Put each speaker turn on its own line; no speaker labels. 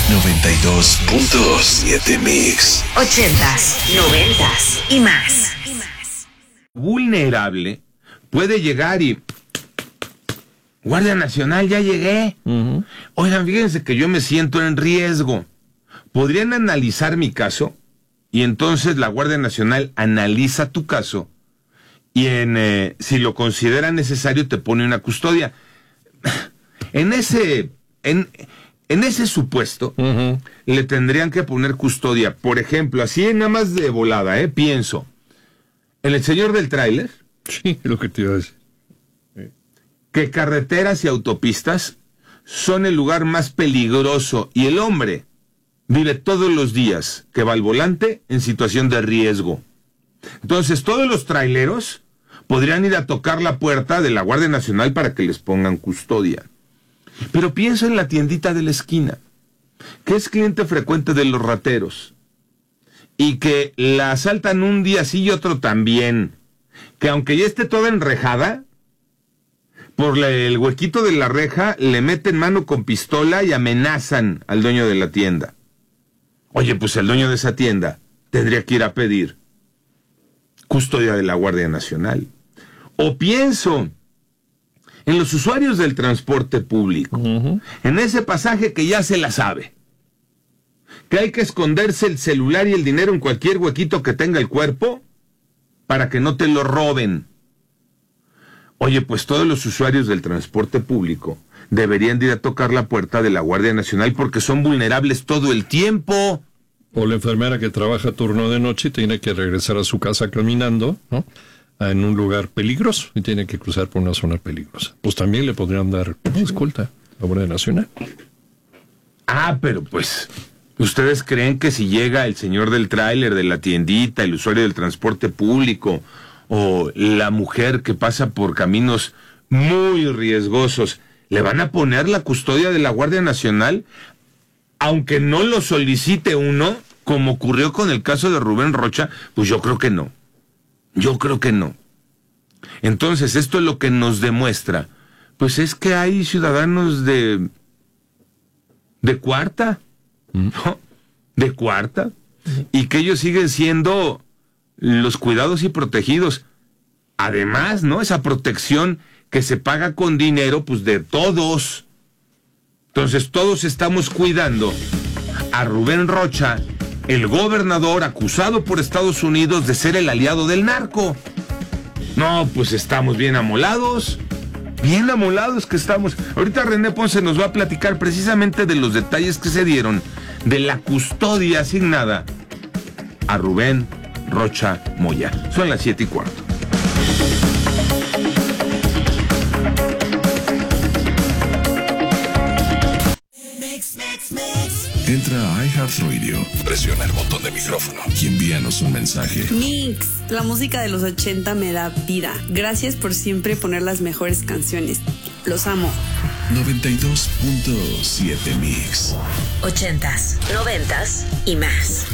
92.7 Mix.
80s, 90s y más.
Vulnerable puede llegar y... Guardia Nacional, ya llegué. Oigan, fíjense que yo me siento en riesgo. ¿Podrían analizar mi caso? Y entonces la Guardia Nacional analiza tu caso y si lo considera necesario te pone una custodia. En ese supuesto le tendrían que poner custodia. Por ejemplo, así nada más de volada, pienso. En el señor del tráiler.
Sí, lo que te iba a decir.
Que carreteras y autopistas son el lugar más peligroso y el hombre vive todos los días que va al volante en situación de riesgo. Entonces todos los traileros podrían ir a tocar la puerta de la Guardia Nacional para que les pongan custodia. Pero pienso en la tiendita de la esquina, que es cliente frecuente de los rateros, y que la asaltan un día sí y otro también, que aunque ya esté toda enrejada, por el huequito de la reja le meten mano con pistola y amenazan al dueño de la tienda. Oye, pues el dueño de esa tienda tendría que ir a pedir custodia de la Guardia Nacional. O pienso en los usuarios del transporte público, en ese pasaje que ya se la sabe, que hay que esconderse el celular y el dinero en cualquier huequito que tenga el cuerpo para que no te lo roben. Oye, pues todos los usuarios del transporte público deberían de ir a tocar la puerta de la Guardia Nacional porque son vulnerables todo el tiempo.
O la enfermera que trabaja turno de noche y tiene que regresar a su casa caminando, ¿no?, en un lugar peligroso y tiene que cruzar por una zona peligrosa. Pues también le podrían dar escolta a la Guardia Nacional.
Ah, pero pues, ¿ustedes creen que si llega el señor del tráiler, de la tiendita, el usuario del transporte público, o la mujer que pasa por caminos muy riesgosos, le van a poner la custodia de la Guardia Nacional, aunque no lo solicite uno, como ocurrió con el caso de Rubén Rocha? Pues yo creo que no. Yo creo que no. Entonces, esto es lo que nos demuestra, pues es que hay ciudadanos de cuarta, ¿no? De cuarta, y que ellos siguen siendo los cuidados y protegidos. Además, ¿no?, esa protección que se paga con dinero, pues de todos. Entonces todos estamos cuidando a Rubén Rocha, el gobernador acusado por Estados Unidos de ser el aliado del narco. No, pues estamos bien amolados que estamos. Ahorita René Ponce nos va a platicar precisamente de los detalles que se dieron de la custodia asignada a Rubén Rocha Moya. Son las 7:15.
Entra a iHeartRadio, presiona el botón de micrófono y envíanos un mensaje.
Mix, la música de los 80 me da vida. Gracias por siempre poner las mejores canciones. Los amo.
92.7 Mix.
80s, 90s y más.